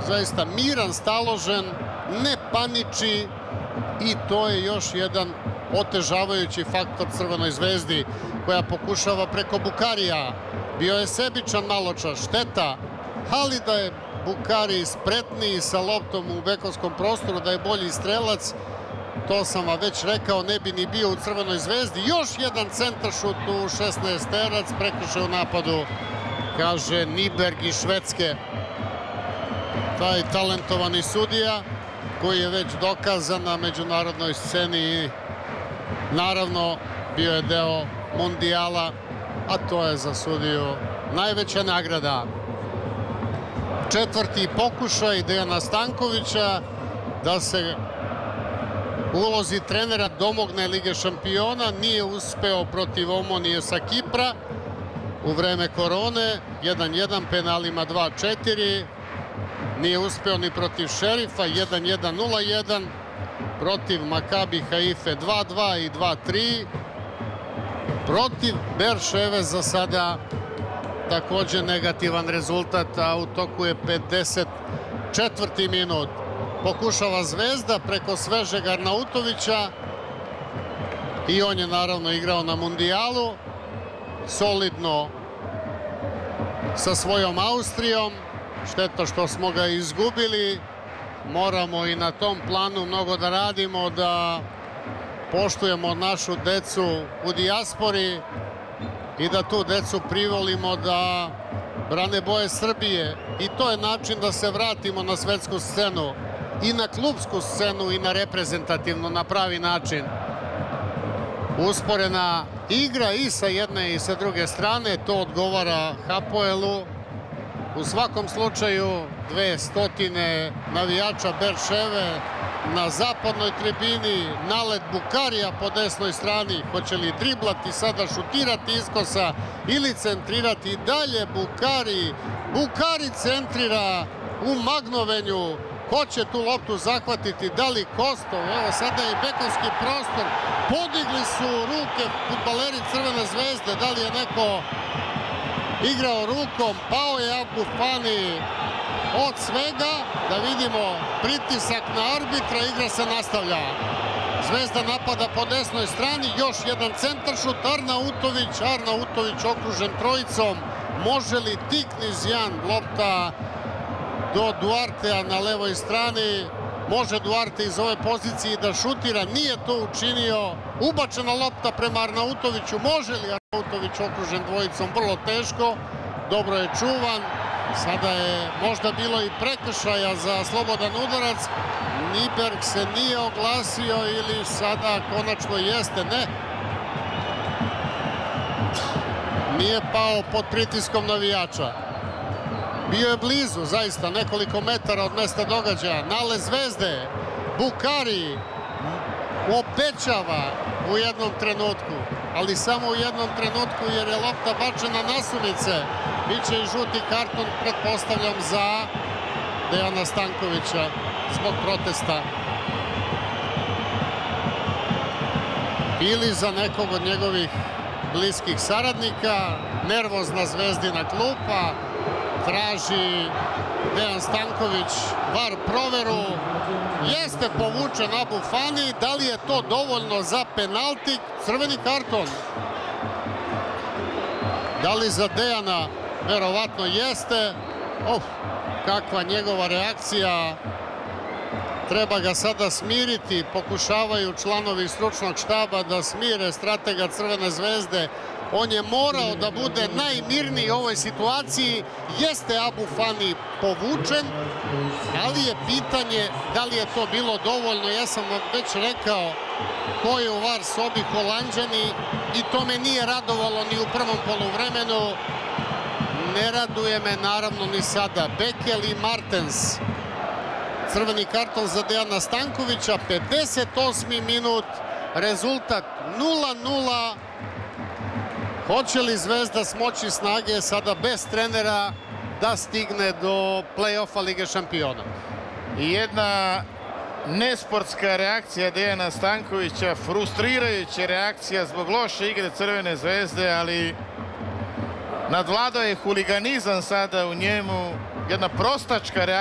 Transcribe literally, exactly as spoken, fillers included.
zaista miran, staložen, ne paniči i to je još jedan otežavajući faktor Crvenoj zvezdi koja pokušava preko Bukarija. Bio je sebičan maločas, šteta, ali da je Bukari spretniji sa loptom u bekovskom prostoru, da je bolji strelac, to sam vam već rekao, ne bi ni bio u Crvenoj zvezdi. Još jedan centaršut u šesnaesterac, prekršaj u napadu, kaže Nyberg iz Švedske. Taj talentovani sudija koji je već dokazan na međunarodnoj sceni i naravno bio je deo mundijala, a to je za sudiju najveća nagrada. Četvrti pokušaj Dejana Stankovića da se ulozi trenera domogne Lige šampiona, nije uspeo protiv Omonije sa Kipra u vreme korone, jedan jedan penalima dva četiri, nije uspeo ni protiv Šerifa, jedan jedan nula jedan, protiv Makabi Haife dva dva i dva tri, protiv Berševe za sada takođe negativan rezultat, a u toku je pedeset četvrti minut. Pokušava Zvezda preko svežeg Arnautovića i on je naravno igrao na mundijalu, solidno sa svojom Austrijom. Šteta što smo ga izgubili, moramo i na tom planu mnogo da radimo, da poštujemo našu decu u dijaspori i da tu decu privolimo da brane boje Srbije. I to je način da se vratimo na svetsku scenu i na klubsku scenu i na reprezentativnu na pravi način. Usporena igra i sa jedne i sa druge strane, to odgovara Hapoelu. U svakom slučaju dve stotine navijača Berševe na zapadnoj tribini, nalet Bukarija po desnoj strani, hoće li driblati sada, šutirati iskosa ili centrirati dalje Bukari. Bukari centrira u magnovenju, ko će tu loptu zahvatiti, da li Kostov, evo sada je bekovski prostor, podigli su ruke fudbaleri Crvene zvezde, da li je neko igrao rukom, pao je Abu Fani od svega, da vidimo pritisak na arbitra, igra se nastavlja. Zvezda napada po desnoj strani, još jedan centaršut, Arnautović, Arnautović okružen trojicom, može li Tiknizjan, lopta do Duartea na levoj strani, može Duarte iz ove pozicije da šutira, nije to učinio, ubačena lopta prema Arnautoviću, može li Arnautović okružen dvojicom, vrlo teško, dobro je čuvan, sada je možda bilo i prekršaja za slobodan udarac, Nyberg se nije oglasio ili sada konačno jeste, ne. Nije pao pod pritiskom navijača. Bio je blizu, zaista, nekoliko metara od mesta događaja. Nalez Zvezde, Bukari obećava u jednom trenutku, ali samo u jednom trenutku jer je lopta bačena nasumice. Biće i žuti karton, pretpostavljam, za Dejana Stankovića zbog protesta. Ili za nekog od njegovih bliskih saradnika. Nervozna Zvezdina klupa. Traži Dejan Stanković var proveru. Jeste povučen Abu Fani. Da li je to dovoljno za penalti? Crveni karton. Da li za Dejana? Verovatno jeste. Uf, kakva njegova reakcija. Treba ga sada smiriti. Pokušavaju članovi stručnog štaba da smire stratega Crvene zvezde. On je morao da bude najmirniji u ovoj situaciji. Jeste Abu Fani povučen, ali je pitanje da li je to bilo dovoljno. Ja sam vam već rekao ko je u var sobi, Holanđani, i to me nije radovalo ni u prvom poluvremenu. Ne raduje me naravno ni sada. Bekel i Martens. Crveni karton za Dejana Stankovića, pedeset osmi minut, rezultat nula nula. Hoće li Zvezda smoći snage sada bez trenera da stigne do play-offa Lige šampiona? I jedna nesportska reakcija Dejana Stankovića, frustrirajuća reakcija zbog loše igre Crvene zvezde, ali nadvladao je huliganizam sada u njemu, jedna prostačka reakcija.